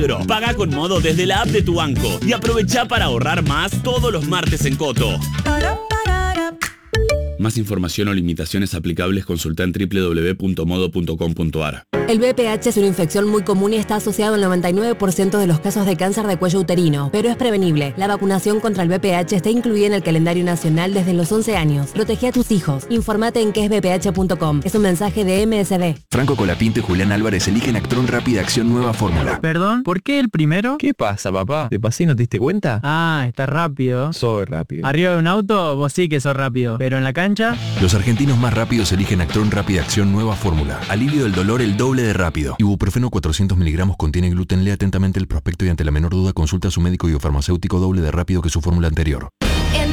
peligro. Paga con Modo desde la app de tu banco y aprovecha para ahorrar más todos los martes en Coto. Más información o limitaciones aplicables consulta en www.modo.com.ar. El VPH es una infección muy común y está asociado al 99% de los casos de cáncer de cuello uterino, pero es prevenible. La vacunación contra el VPH está incluida en el calendario nacional desde los 11 años. Protege a tus hijos. Infórmate en quesvph.com. Es un mensaje de MSD. Franco Colapinto y Julián Álvarez eligen Actron Rápida Acción Nueva Fórmula. ¿Perdón? ¿Por qué el primero? ¿Qué pasa, papá? ¿Te pasé y no te diste cuenta? Ah, está rápido. Soy rápido. Arriba de un auto, vos sí que sos rápido. Pero en la cancha... Los argentinos más rápidos eligen Actron Rápida Acción Nueva Fórmula. Alivio del dolor el doble de rápido. Ibuprofeno 400 miligramos contiene gluten. Lee atentamente el prospecto y ante la menor duda consulta a su médico y o farmacéutico doble de rápido que su fórmula anterior.